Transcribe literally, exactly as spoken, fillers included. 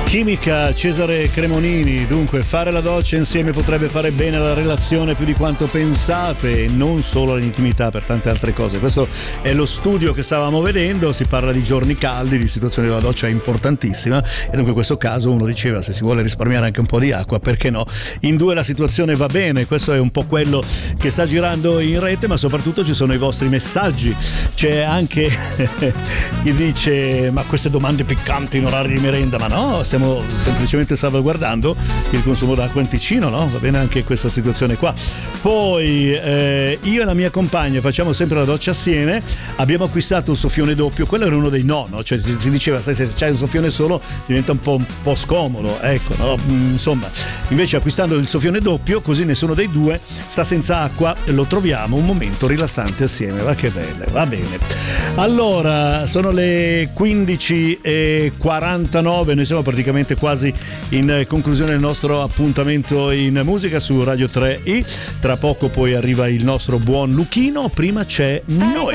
Chimica, Cesare Cremonini. Dunque, fare la doccia insieme potrebbe fare bene alla relazione più di quanto pensate, e non solo all'intimità, per tante altre cose. Questo è lo studio che stavamo vedendo. Si parla di giorni caldi, di situazioni della doccia importantissima, e dunque in questo caso uno diceva, se si vuole risparmiare anche un po' di acqua, perché no? In due la situazione va bene. Questo è un po' quello che sta girando in rete, ma soprattutto ci sono i vostri messaggi. C'è anche chi dice: ma queste domande piccanti in orario di merenda? Ma no, stiamo semplicemente salvaguardando il consumo d'acqua in Ticino, no? Va bene anche questa situazione qua. Poi eh, io e la mia compagna facciamo sempre la doccia assieme. Abbiamo acquistato un soffione doppio. Quello era uno dei no, no? Cioè si diceva, se, se c'hai un soffione solo diventa un po', un po' scomodo, ecco, no? Insomma, invece acquistando il soffione doppio, così nessuno dei due sta senza acqua, lo troviamo un momento rilassante assieme. Va che belle, va bene. Allora, sono le quindici e quarantanove, noi siamo praticamente quasi in conclusione del nostro appuntamento in musica su Radio tre i. Tra poco poi arriva il nostro buon Luchino, prima c'è Noi.